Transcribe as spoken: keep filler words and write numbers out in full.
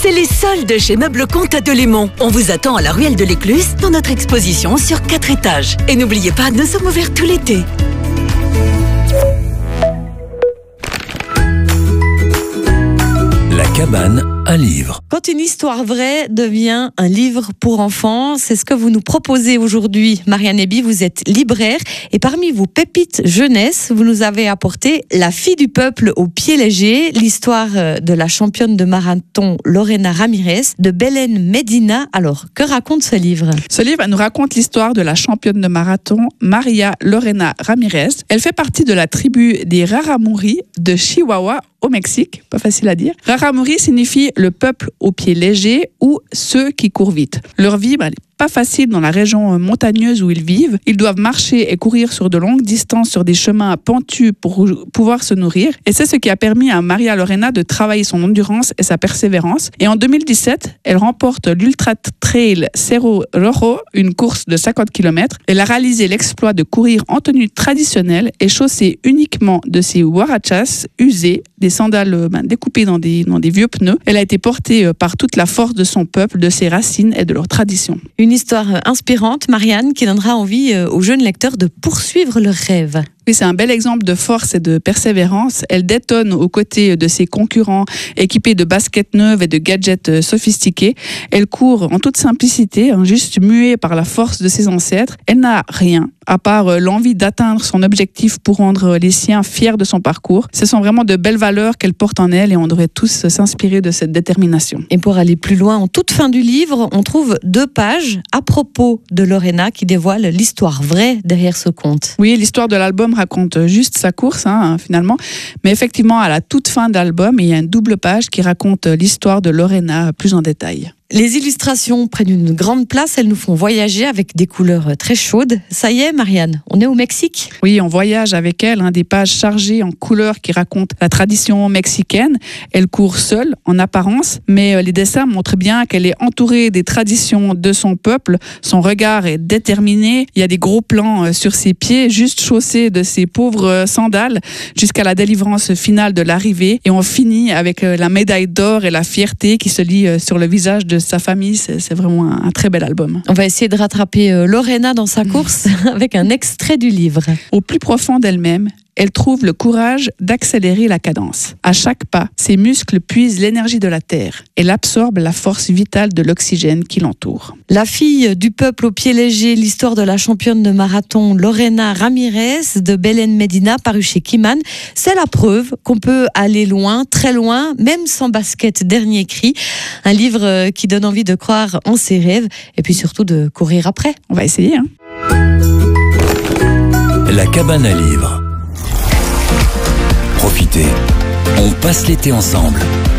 C'est les soldes chez Meubles Comte à Delémont. On vous attend à la ruelle de l'Écluse dans notre exposition sur quatre étages. Et n'oubliez pas, nous sommes ouverts tout l'été. La cabane à livres. Quand une histoire vraie devient un livre pour enfants, c'est ce que vous nous proposez aujourd'hui. Marianne Eby, vous êtes libraire et parmi vos pépites jeunesse, vous nous avez apporté La fille du peuple au pied léger, l'histoire de la championne de marathon Lorena Ramirez, de Belén Medina. Alors, que raconte ce livre ? Ce livre nous raconte l'histoire de la championne de marathon Maria Lorena Ramirez. Elle fait partie de la tribu des Raramuri de Chihuahua au Mexique, pas facile à dire. Raramuri signifie le peuple au pied léger ou ceux qui courent vite. Leur vie, bah, pas facile dans la région montagneuse où ils vivent. Ils doivent marcher et courir sur de longues distances sur des chemins pentus pour pouvoir se nourrir. Et c'est ce qui a permis à Maria Lorena de travailler son endurance et sa persévérance. Et en deux mille dix-sept, elle remporte l'Ultra Trail Cerro Rojo, une course de cinquante kilomètres. Elle a réalisé l'exploit de courir en tenue traditionnelle et chaussée uniquement de ses huarachas usées, des sandales ben, découpées dans des, dans des vieux pneus. Elle a été portée par toute la force de son peuple, de ses racines et de leur tradition. Une histoire inspirante, Marianne, qui donnera envie aux jeunes lecteurs de poursuivre leurs rêves. Oui, c'est un bel exemple de force et de persévérance. Elle détonne aux côtés de ses concurrents équipés de baskets neuves et de gadgets sophistiqués. Elle court en toute simplicité, juste muée par la force de ses ancêtres. Elle n'a rien, à part l'envie d'atteindre son objectif pour rendre les siens fiers de son parcours. Ce sont vraiment de belles valeurs qu'elle porte en elle et on devrait tous s'inspirer de cette détermination. Et pour aller plus loin, en toute fin du livre, on trouve deux pages à propos de Lorena qui dévoilent l'histoire vraie derrière ce conte. Oui, l'histoire de l'album raconte juste sa course, hein, finalement. Mais effectivement, à la toute fin de l'album, il y a une double page qui raconte l'histoire de Lorena plus en détail. Les illustrations prennent une grande place, elles nous font voyager avec des couleurs très chaudes. Ça y est, Marianne, on est au Mexique ? Oui, on voyage avec elle, hein, des pages chargées en couleurs qui racontent la tradition mexicaine. Elle court seule, en apparence, mais les dessins montrent bien qu'elle est entourée des traditions de son peuple. Son regard est déterminé. Il y a des gros plans sur ses pieds, juste chaussés de ses pauvres sandales, jusqu'à la délivrance finale de l'arrivée. Et on finit avec la médaille d'or et la fierté qui se lit sur le visage de sa famille. C'est, c'est vraiment un, un très bel album. On va essayer de rattraper euh, Lorena dans sa course avec un extrait du livre. Au plus profond d'elle-même, elle trouve le courage d'accélérer la cadence. À chaque pas, ses muscles puisent l'énergie de la terre. Elle absorbe la force vitale de l'oxygène qui l'entoure. La fille du peuple au pied léger, l'histoire de la championne de marathon Lorena Ramirez de Belén Medina, paru chez Kiman. C'est la preuve qu'on peut aller loin, très loin, même sans basket dernier cri. Un livre qui donne envie de croire en ses rêves et puis surtout de courir après. On va essayer, hein. La cabane à livres. Profitez, on passe l'été ensemble.